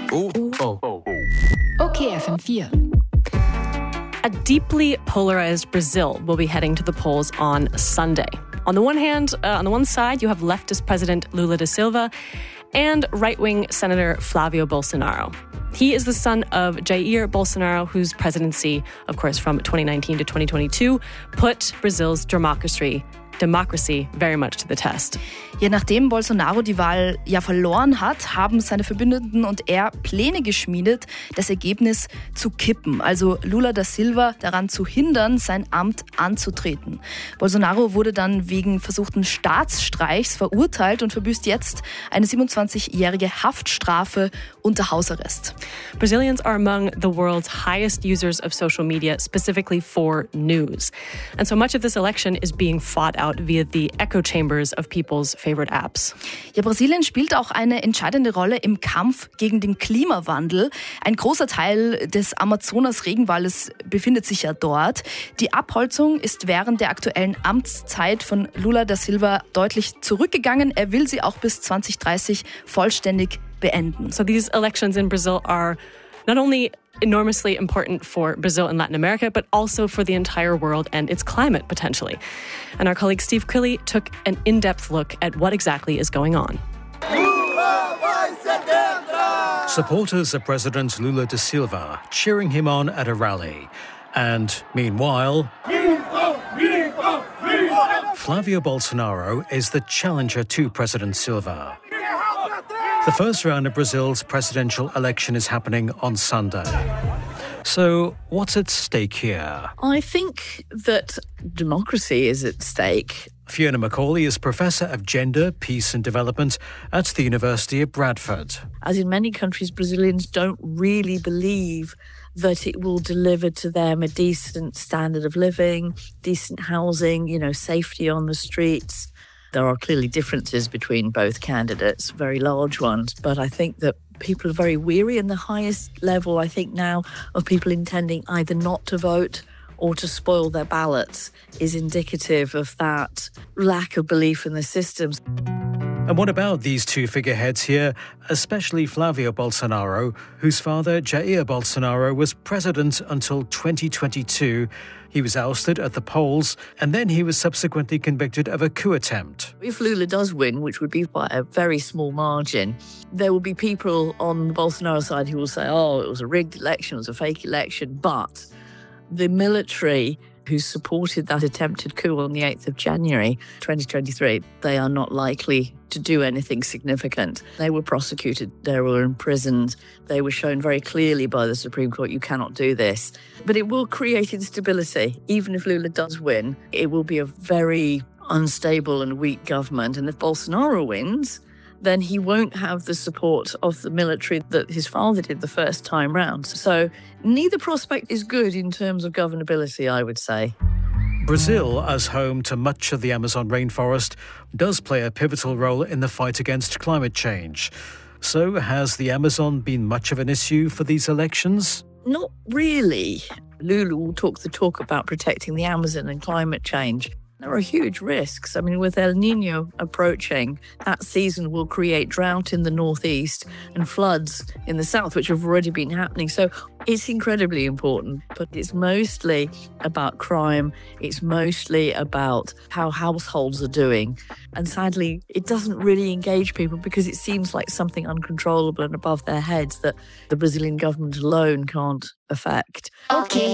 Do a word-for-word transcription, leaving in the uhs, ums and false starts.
Oh. Oh. Okay, F M four. A deeply polarized Brazil will be heading to the polls on Sunday. On the one hand, uh, on the one side, you have leftist President Lula da Silva and right-wing Senator Flavio Bolsonaro. He is the son of Jair Bolsonaro, whose presidency, of course, from twenty nineteen to twenty twenty-two, put Brazil's democracy Democracy very much to the test. Ja, nachdem Bolsonaro die Wahl ja verloren hat, haben seine Verbündeten und er Pläne geschmiedet, das Ergebnis zu kippen. Also Lula da Silva daran zu hindern, sein Amt anzutreten. Bolsonaro wurde dann wegen versuchten Staatsstreichs verurteilt und verbüßt jetzt eine siebenundzwanzigjährige Haftstrafe unter Hausarrest. Brazilians are among the world's highest users of social media, specifically for news. And so much of this election is being fought out via the echo chambers of people's favorite apps. Ja, Brasilien spielt auch eine entscheidende Rolle im Kampf gegen den Klimawandel. Ein großer Teil des Amazonas-Regenwaldes befindet sich ja dort. Die Abholzung ist während der aktuellen Amtszeit von Lula da Silva deutlich zurückgegangen. Er will sie auch bis zwanzig dreißig vollständig beenden. So these elections in Brazil are not only enormously important for Brazil and Latin America, but also for the entire world and its climate, potentially. And our colleague Steve Quilly took an in-depth look at what exactly is going on. Supporters of President Lula da Silva cheering him on at a rally. And meanwhile, Flavio Bolsonaro is the challenger to President Silva. The first round of Brazil's presidential election is happening on Sunday. So, what's at stake here? I think that democracy is at stake. Fiona Macaulay is Professor of Gender, Peace and Development at the University of Bradford. As in many countries, Brazilians don't really believe that it will deliver to them a decent standard of living, decent housing, you know, safety on the streets. There are clearly differences between both candidates, very large ones, but I think that people are very weary, and the highest level, I think now, of people intending either not to vote or to spoil their ballots is indicative of that lack of belief in the systems. And what about these two figureheads here, especially Flavio Bolsonaro, whose father, Jair Bolsonaro, was president until twenty twenty-two. He was ousted at the polls, and then he was subsequently convicted of a coup attempt. If Lula does win, which would be by a very small margin, there will be people on the Bolsonaro side who will say, oh, it was a rigged election, it was a fake election, but the military who supported that attempted coup on the eighth of January twenty twenty-three, they are not likely to do anything significant. They were prosecuted, they were imprisoned, they were shown very clearly by the Supreme Court, you cannot do this. But it will create instability. Even if Lula does win, it will be a very unstable and weak government. And if Bolsonaro wins, then he won't have the support of the military that his father did the first time round. So neither prospect is good in terms of governability, I would say. Brazil, as home to much of the Amazon rainforest, does play a pivotal role in the fight against climate change. So has the Amazon been much of an issue for these elections? Not really. Lula will talk the talk about protecting the Amazon and climate change. There are huge risks. I mean, with El Niño approaching, that season will create drought in the northeast and floods in the south, which have already been happening. So it's incredibly important, but it's mostly about crime. It's mostly about how households are doing. And sadly, it doesn't really engage people because it seems like something uncontrollable and above their heads that the Brazilian government alone can't affect. Okay.